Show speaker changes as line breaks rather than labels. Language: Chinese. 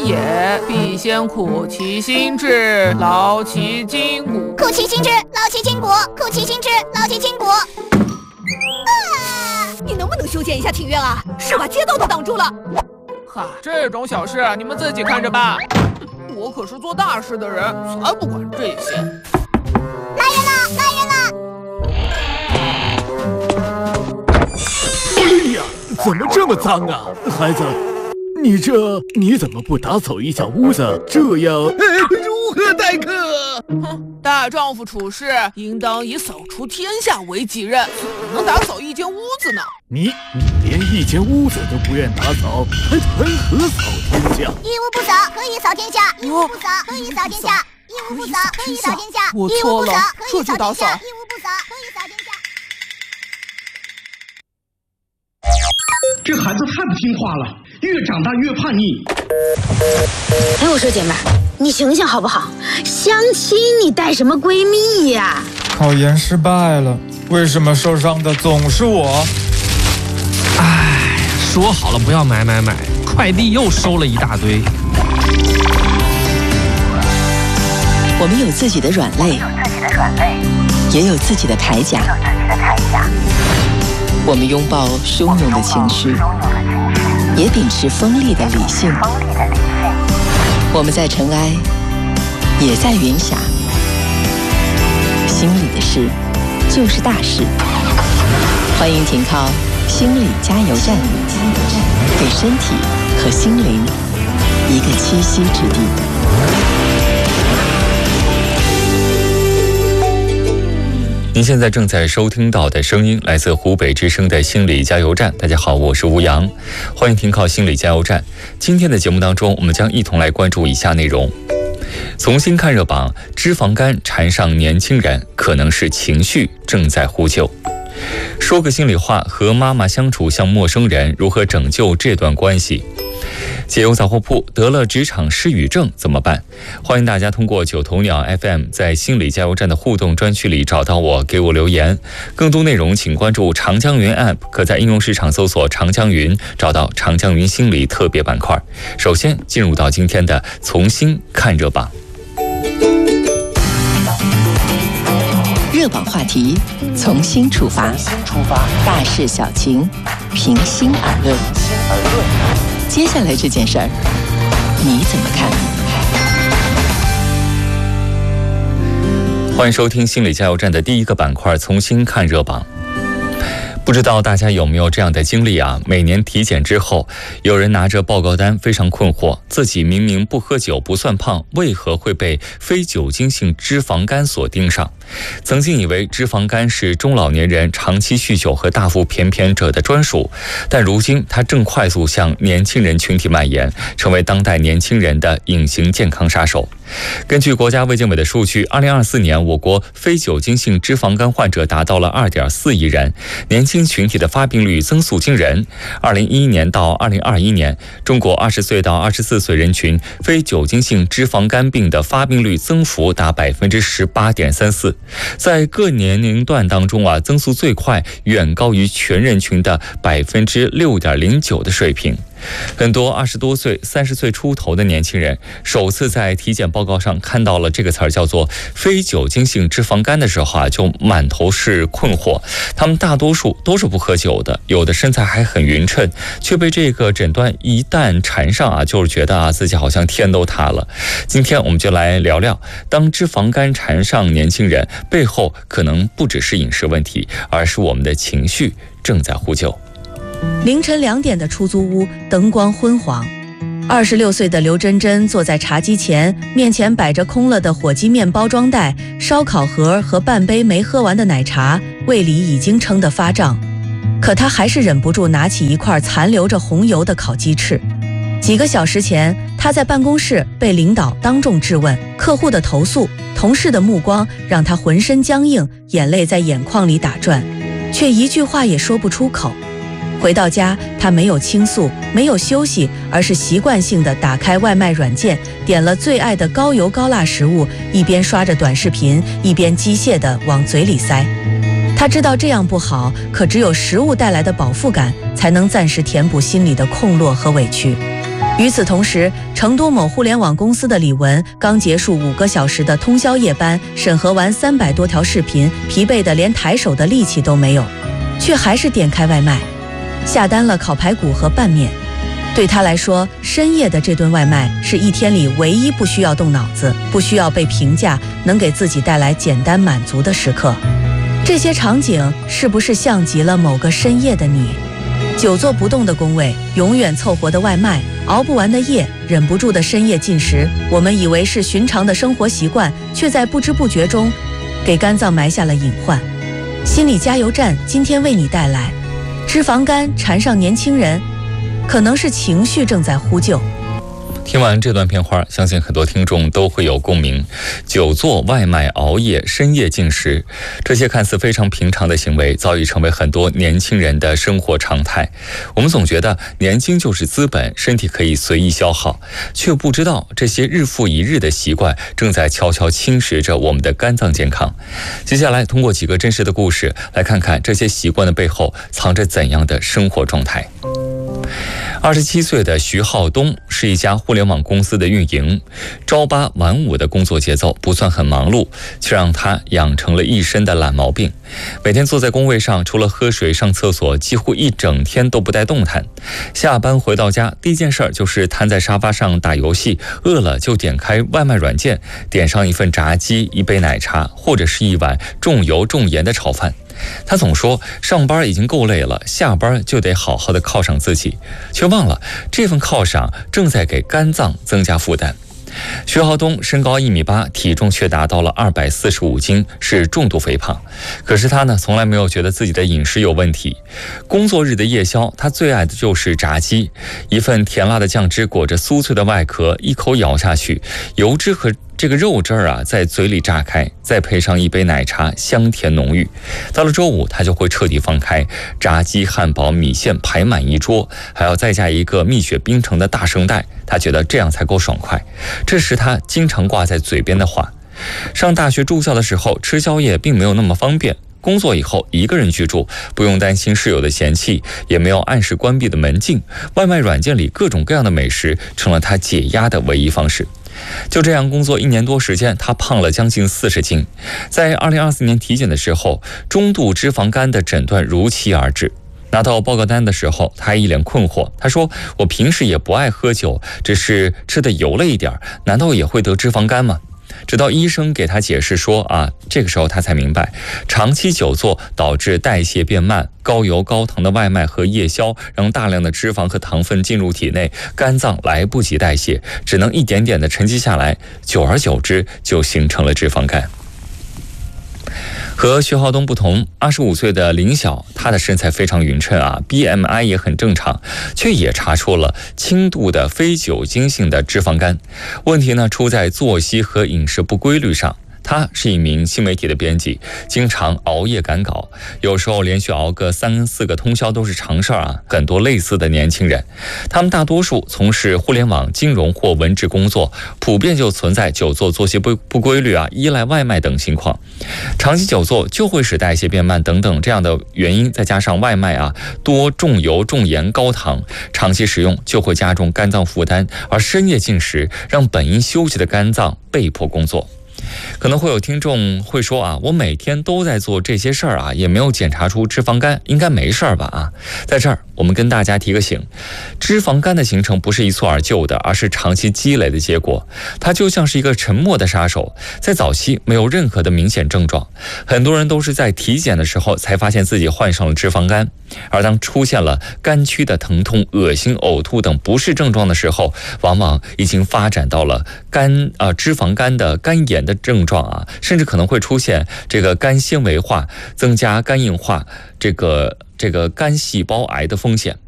也，必先苦其心志，劳其筋骨。
苦其心志，劳其筋骨，苦其心志，劳其筋骨。
你能不能修建一下庭院啊？是把街道都挡住了。
哈，这种小事你们自己看着办。我可是做大事的人，才不管这些。
来人了，来人了！
哎呀，怎么这么脏啊，孩子？你怎么不打扫一下屋子？这样
如何待客？哼，大丈夫处事应当以扫除天下为己任，怎么能打扫一间屋子呢？
你连一间屋子都不愿打扫，还谈何扫天下？
一屋不扫，何以扫天下？一屋不扫，何以扫天下？一屋不扫，何以扫天下？
我错了，这就打扫。
一屋不扫，何以扫天下？
这孩子太不听话了，越长大越叛逆。
哎，我说姐妹儿，你醒醒好不好？相亲你带什么闺蜜呀？
考研失败了，为什么受伤的总是我？
唉，说好了不要买，快递又收了一大堆。
我们有自己的软肋，也有自己的铠甲。我们拥抱汹涌的情绪，也秉持锋利的理性。我们在尘埃，也在云霞。心里的事，就是大事。欢迎停靠心理加油站，给身体和心灵一个栖息之地。
您现在正在收听到的声音来自湖北之声的心理加油站。大家好，我是吴阳，欢迎停靠心理加油站。今天的节目当中，我们将一同来关注以下内容。从新看热榜，脂肪肝缠上年轻人，可能是情绪正在呼救。说个心里话，和妈妈相处像陌生人，如何拯救这段关系？解忧杂货铺，得了职场失语症怎么办？欢迎大家通过九头鸟 FM 在心理加油站的互动专区里找到我，给我留言。更多内容请关注长江云 App， 可在应用市场搜索长江云，找到长江云心理特别板块。首先进入到今天的从新看热榜。
热榜话题从新出发，大事小情平心而论。接下来这件事儿，你怎么看？
欢迎收听心理加油站的第一个板块从新看热榜。不知道大家有没有这样的经历啊？每年体检之后，有人拿着报告单非常困惑，自己明明不喝酒不算胖，为何会被非酒精性脂肪肝锁定上？曾经以为脂肪肝是中老年人长期酗酒和大腹便便者的专属，但如今它正快速向年轻人群体蔓延，成为当代年轻人的隐形健康杀手。根据国家卫健委的数据，2024年我国非酒精性脂肪肝患者达到了2.4亿人，年轻群体的发病率增速惊人。2011年到2021年，中国20岁到24岁人群非酒精性脂肪肝病的发病率增幅达 18.34%， 在各年龄段当中增速最快，远高于全人群的 6.09% 的水平。很多20多岁、30岁出头的年轻人首次在体检报告上看到了这个词儿，叫做非酒精性脂肪肝的时候就满头是困惑。他们大多数都是不喝酒的，有的身材还很匀称，却被这个诊断一旦缠上就是觉得自己好像天都塌了。今天我们就来聊聊，当脂肪肝缠上年轻人，背后可能不只是饮食问题，而是我们的情绪正在呼救。
凌晨2点的出租屋，灯光昏黄。26岁的刘真真坐在茶几前，面前摆着空了的火鸡面包装袋、烧烤盒和半杯没喝完的奶茶，胃里已经撑得发胀。可她还是忍不住拿起一块残留着红油的烤鸡翅。几个小时前，她在办公室被领导当众质问，客户的投诉，同事的目光让她浑身僵硬，眼泪在眼眶里打转，却一句话也说不出口。回到家，他没有倾诉，没有休息，而是习惯性地打开外卖软件，点了最爱的高油高辣食物，一边刷着短视频，一边机械地往嘴里塞。他知道这样不好，可只有食物带来的饱腹感，才能暂时填补心里的空落和委屈。 与此同时，成都某互联网公司的李文刚结束5个小时的通宵夜班，审核完300多条视频，疲惫的连抬手的力气都没有，却还是点开外卖，下单了烤排骨和拌面。对他来说，深夜的这顿外卖是一天里唯一不需要动脑子、不需要被评价，能给自己带来简单满足的时刻。这些场景是不是像极了某个深夜的你？久坐不动的工位，永远凑合的外卖，熬不完的夜，忍不住的深夜进食，我们以为是寻常的生活习惯，却在不知不觉中给肝脏埋下了隐患。心理加油站今天为你带来：脂肪肝缠上年轻人，可能是情绪正在呼救。
听完这段片花，相信很多听众都会有共鸣。久坐、外卖、熬夜、深夜进食，这些看似非常平常的行为，早已成为很多年轻人的生活常态。我们总觉得年轻就是资本，身体可以随意消耗，却不知道这些日复一日的习惯正在悄悄侵蚀着我们的肝脏健康。接下来通过几个真实的故事，来看看这些习惯的背后藏着怎样的生活状态。27岁的徐浩东是一家互联网公司的运营，朝8晚5的工作节奏不算很忙碌，却让他养成了一身的懒毛病。每天坐在工位上，除了喝水上厕所，几乎一整天都不带动弹。下班回到家，第一件事就是瘫在沙发上打游戏，饿了就点开外卖软件，点上一份炸鸡、一杯奶茶，或者是一碗重油重盐的炒饭。他总说上班已经够累了，下班就得好好的犒赏自己，却忘了这份犒赏正在给肝脏增加负担。徐浩东身高1.8米，体重却达到了245斤，是重度肥胖。可是他呢，从来没有觉得自己的饮食有问题。工作日的夜宵，他最爱的就是炸鸡，一份甜辣的酱汁裹着酥脆的外壳，一口咬下去，油脂和这个肉汁啊在嘴里炸开，再配上一杯奶茶，香甜浓郁。到了周五，他就会彻底放开，炸鸡、汉堡、米线排满一桌，还要再加一个蜜雪冰城的大圣代，他觉得这样才够爽快。这是他经常挂在嘴边的话。上大学住校的时候，吃宵夜并没有那么方便。工作以后一个人居住，不用担心室友的嫌弃，也没有按时关闭的门禁，外卖软件里各种各样的美食成了他解压的唯一方式。就这样工作1年多时间，他胖了将近40斤。在2024年体检的时候，中度脂肪肝的诊断如期而至。拿到报告单的时候，他一脸困惑，他说：我平时也不爱喝酒，只是吃的油了一点，难道也会得脂肪肝吗？直到医生给他解释说这个时候他才明白，长期久坐导致代谢变慢，高油高糖的外卖和夜宵让大量的脂肪和糖分进入体内，肝脏来不及代谢，只能一点点的沉积下来，久而久之就形成了脂肪肝。和徐浩东不同，25岁的林晓，她的身材非常匀称BMI 也很正常，却也查出了轻度的非酒精性的脂肪肝。问题呢出在作息和饮食不规律上。他是一名新媒体的编辑，经常熬夜赶稿，有时候连续熬个3、4个通宵都是常事儿很多类似的年轻人，他们大多数从事互联网、金融或文职工作，普遍就存在久坐、作息不规律依赖外卖等情况。长期久坐就会使代谢变慢等等这样的原因，再加上外卖多重油、重盐、高糖，长期使用就会加重肝脏负担，而深夜进食让本应休息的肝脏被迫工作。可能会有听众会说我每天都在做这些事儿也没有检查出脂肪肝，应该没事儿吧在这儿我们跟大家提个醒，脂肪肝的形成不是一蹴而就的，而是长期积累的结果。它就像是一个沉默的杀手，在早期没有任何的明显症状，很多人都是在体检的时候才发现自己患上了脂肪肝，而当出现了肝区的疼痛、恶心、呕吐等不适症状的时候，往往已经发展到了脂肪肝的肝炎的症状甚至可能会出现这个肝纤维化，增加肝硬化，这个肝细胞癌的风险。